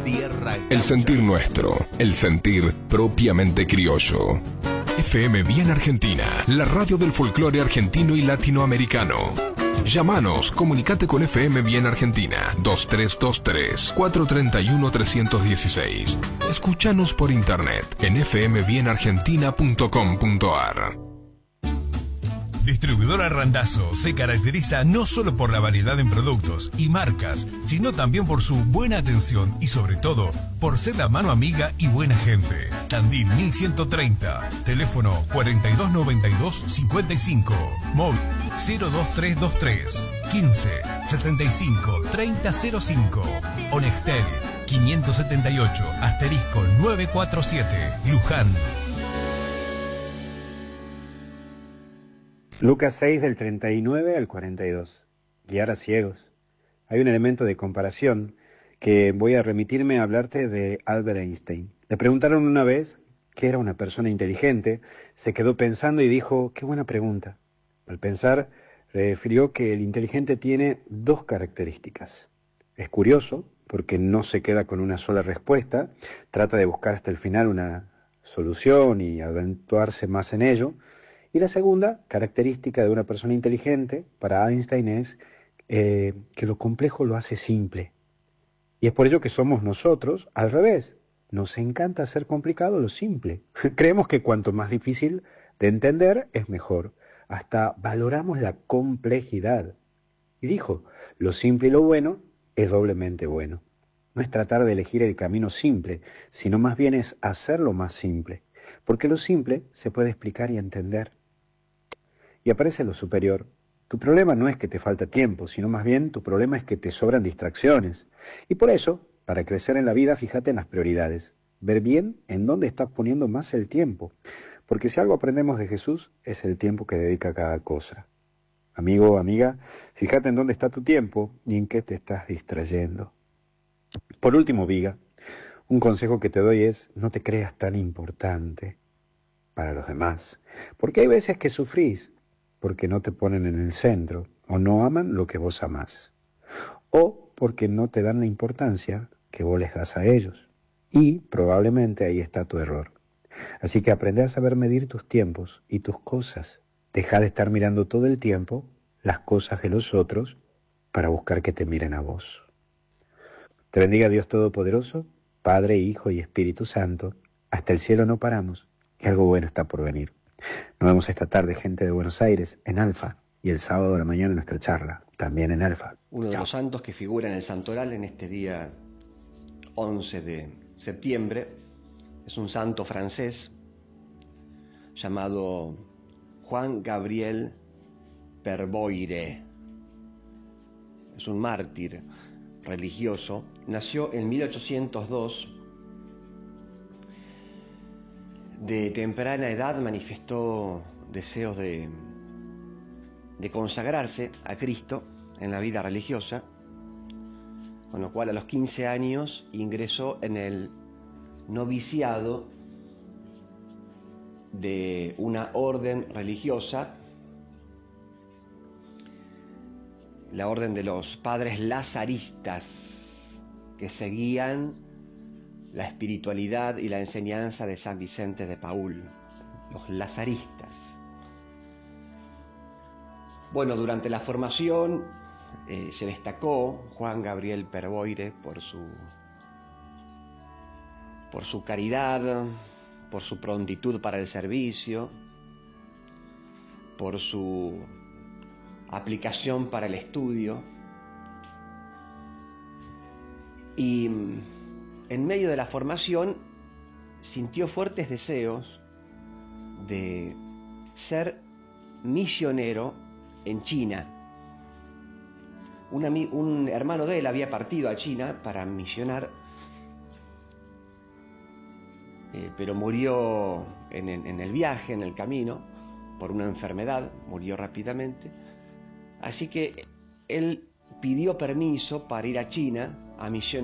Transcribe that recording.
Tierra El sentir nuestro, el sentir propiamente criollo. FM Bien Argentina, la radio del folclore argentino y latinoamericano. Llámanos, comunicate con FM Bien Argentina, 2323-431-316. Escúchanos por internet en fmbienargentina.com.ar. Distribuidora Randazzo se caracteriza no solo por la variedad en productos y marcas, sino también por su buena atención y sobre todo por ser la mano amiga y buena gente. Tandil 1130, teléfono 4292-55, móvil 02323 15 65 3005, Onextel 578 *947, Luján. Lucas 6 del 39 al 42. Guiar a ciegos. Hay un elemento de comparación que voy a remitirme a hablarte de Albert Einstein. Le preguntaron una vez qué era una persona inteligente, se quedó pensando y dijo, qué buena pregunta. Al pensar, refirió que el inteligente tiene dos características. Es curioso, porque no se queda con una sola respuesta, trata de buscar hasta el final una solución y aventurarse más en ello. Y la segunda característica de una persona inteligente, para Einstein, es que lo complejo lo hace simple. Y es por ello que somos nosotros al revés. Nos encanta hacer complicado lo simple. Creemos que cuanto más difícil de entender es mejor. Hasta valoramos la complejidad. Y dijo, lo simple y lo bueno es doblemente bueno. No es tratar de elegir el camino simple, sino más bien es hacerlo más simple. Porque lo simple se puede explicar y entender. Y aparece lo superior. Tu problema no es que te falta tiempo, sino más bien tu problema es que te sobran distracciones. Y por eso, para crecer en la vida, fíjate en las prioridades. Ver bien en dónde estás poniendo más el tiempo. Porque si algo aprendemos de Jesús, es el tiempo que dedica a cada cosa. Amigo o amiga, fíjate en dónde está tu tiempo y en qué te estás distrayendo. Por último, Viga, un consejo que te doy es, no te creas tan importante para los demás. Porque hay veces que sufrís porque no te ponen en el centro, o no aman lo que vos amás, o porque no te dan la importancia que vos les das a ellos. Y probablemente ahí está tu error. Así que aprende a saber medir tus tiempos y tus cosas. Deja de estar mirando todo el tiempo las cosas de los otros para buscar que te miren a vos. Te bendiga Dios Todopoderoso, Padre, Hijo y Espíritu Santo. Hasta el cielo no paramos, que algo bueno está por venir. Nos vemos esta tarde, gente de Buenos Aires, en Alfa, y el sábado de la mañana en nuestra charla, también en Alfa. Uno de los santos que figura en el santoral en este día 11 de septiembre es un santo francés llamado Juan Gabriel Perboire. Es un mártir religioso. Nació en 1802. De temprana edad manifestó deseos de consagrarse a Cristo en la vida religiosa, con lo cual a los 15 años ingresó en el noviciado de una orden religiosa, la orden de los padres lazaristas, que seguían la espiritualidad y la enseñanza de San Vicente de Paúl, los lazaristas. Bueno, durante la formación se destacó Juan Gabriel Perboire por su caridad, por su prontitud para el servicio, por su aplicación para el estudio. Y en medio de la formación sintió fuertes deseos de ser misionero en China. Un hermano de él había partido a China para misionar, pero murió en el viaje, en el camino, por una enfermedad, murió rápidamente. Así que él pidió permiso para ir a China a misionar